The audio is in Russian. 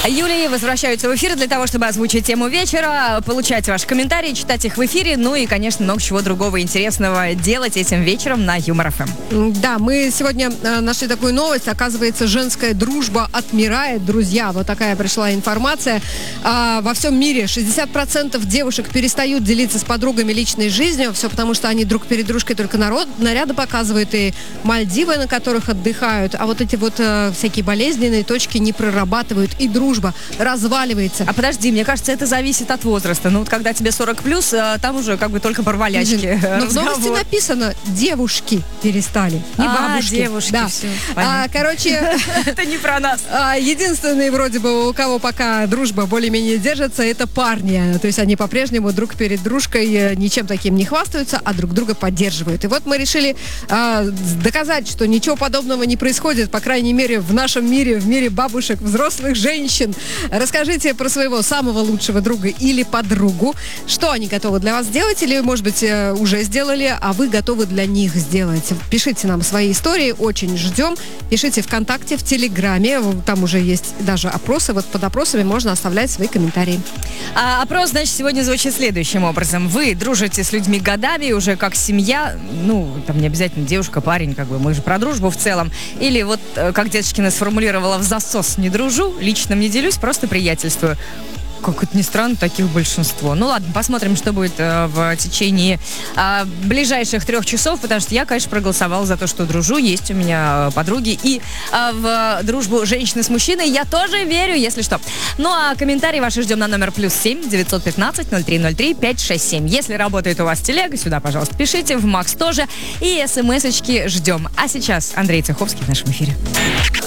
Юлия возвращаются в эфир для того, чтобы озвучить тему вечера, получать ваши комментарии, читать их в эфире, ну и, конечно, много чего другого интересного делать этим вечером на Юмор ФМ. Да, мы сегодня нашли такую новость. Оказывается, женская дружба отмирает, друзья. Вот такая пришла информация. Во всем мире 60% девушек перестают делиться с подругами личной жизнью. Все потому, что они друг перед дружкой только наряды показывают и Мальдивы, на которых отдыхают. А вот эти вот всякие болезненные точки не прорабатывают. И дружба разваливается. А подожди, мне кажется, это зависит от возраста. Ну вот когда тебе 40+, там уже как бы только порвалячки. Но в новости написано, девушки перестали, не бабушки. Девушки, да. все. Короче, это не про нас. Единственные вроде бы, у кого пока дружба более-менее держится, это парни. То есть они по-прежнему друг перед дружкой ничем таким не хвастаются, а друг друга поддерживают. И вот мы решили доказать, что ничего подобного не происходит, по крайней мере, в нашем мире, в мире бабушек, взрослых женщин. Расскажите про своего самого лучшего друга или подругу, что они готовы для вас сделать, или, может быть, уже сделали, а вы готовы для них сделать. Пишите нам свои истории, очень ждем. Пишите ВКонтакте, в Телеграме, там уже есть даже опросы, вот под опросами можно оставлять свои комментарии. Опрос, значит, сегодня звучит следующим образом. Вы дружите с людьми годами, уже как семья, ну, там не обязательно девушка, парень, как бы, мы же про дружбу в целом. Или вот, как Деточкина сформулировала, в засос не дружу, личным не делюсь, просто приятельствую. Как это ни странно, таких большинство. Ну ладно, посмотрим, что будет в течение ближайших 3 часов, потому что я, конечно, проголосовала за то, что дружу, есть у меня подруги, и в дружбу женщины с мужчиной я тоже верю, если что. Ну а комментарии ваши ждем на номер +7 915 0303 567. Если работает у вас телега, сюда, пожалуйста, пишите, в Макс тоже, и смс-очки ждем. А сейчас Андрей Цеховский в нашем эфире.